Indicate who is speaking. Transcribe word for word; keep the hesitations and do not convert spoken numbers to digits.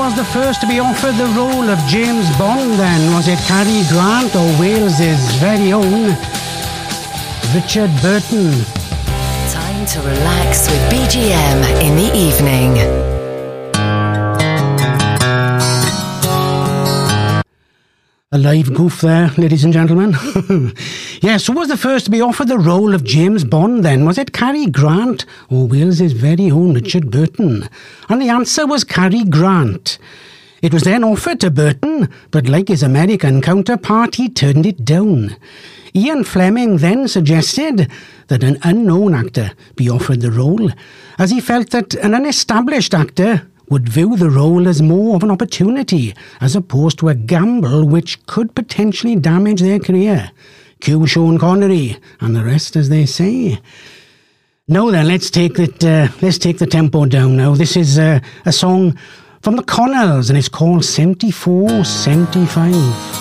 Speaker 1: was the first to be offered the role of James Bond then? Was it Cary Grant or Wales's very own Richard Burton?
Speaker 2: Time to relax with B G M in the evening.
Speaker 1: A live goof there, ladies and gentlemen. Yes, who was the first to be offered the role of James Bond then? Was it Cary Grant or Wales's very own Richard Burton? And the answer was Cary Grant. It was then offered to Burton, but like his American counterpart, he turned it down. Ian Fleming then suggested that an unknown actor be offered the role, as he felt that an unestablished actor would view the role as more of an opportunity as opposed to a gamble which could potentially damage their career. Cue Sean Connery, and the rest, as they say. Now then, let's take it. Uh, let's take the tempo down now. This is uh, a song from the Connells, and it's called seventy-four seventy-five.